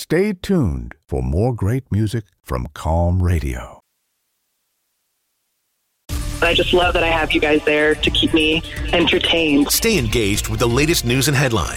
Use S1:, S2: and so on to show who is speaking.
S1: Stay tuned for more great music from Calm Radio.
S2: I just love that I have you guys there to keep me entertained.
S3: Stay engaged with the latest news and headlines.